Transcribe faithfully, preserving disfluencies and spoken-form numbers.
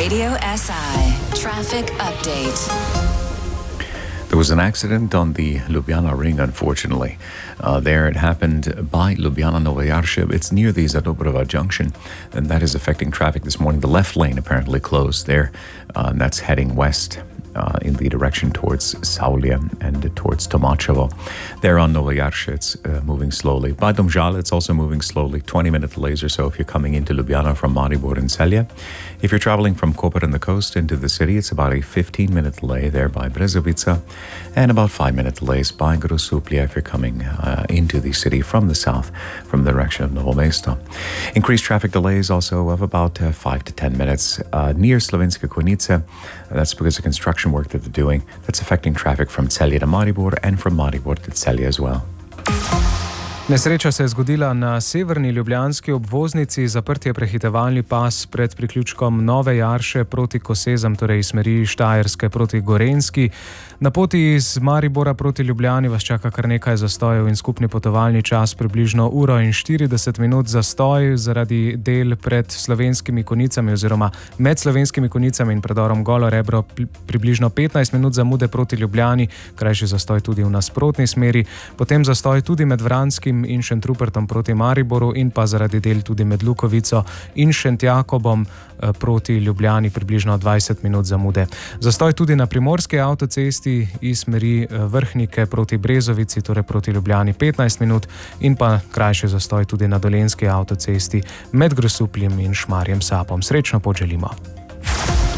Radio S I Traffic Update. There was an accident on the Ljubljana Ring, unfortunately. Uh, there it happened by Ljubljana Nova Jaršev. It's near the Zadobrova Junction, and that is affecting traffic this morning. The left lane apparently closed there, uh, and that's heading west uh, in the direction towards Saulia and towards Tomačevo. There on Nova Jaršev, it's uh, moving slowly. By Domžale, it's also moving slowly. twenty-minute delays or so if you're coming into Ljubljana from Maribor and Celje. If you're traveling from Koper and the coast into the city, it's about a fifteen-minute delay there by Brezovica, and about five-minute delays by Grosuplje if you're coming uh, into the city from the south, from the direction of Novo Mesto. Increased traffic delays also of about uh, five to ten minutes uh, near Slovenske Konjice. That's because of construction work that they're doing. That's affecting traffic from Celje to Maribor and from Maribor to Celje as well. Nesreča se je zgodila na severni ljubljanski obvoznici. Zaprt je prehitevalni pas pred priključkom Nove Jarše proti Kosezam, torej iz smeri Štajerske proti Gorenjski. Na poti iz Maribora proti Ljubljani vas čaka kar nekaj zastojev in skupni potovalni čas približno uro in štirideset minut zastoj zaradi del pred Slovenskimi Konjicami oziroma med Slovenskimi Konjicami in predorom Golo Rebro, približno petnajst minut zamude proti Ljubljani, krajši zastoj tudi v nasprotni smeri, potem zastoj tudi med Vranskim in Šentrupertom proti Mariboru in pa zaradi del tudi med Lukovico in Šentjakobom proti Ljubljani približno dvajset minut zamude. Zastoj tudi na primorski avtocesti iz smeri Vrhnike proti Brezovici, torej proti Ljubljani petnajst minut in pa krajši zastoj tudi na dolenjski avtocesti med Grosupljem in Šmarjem Sapom. Srečno pot želimo.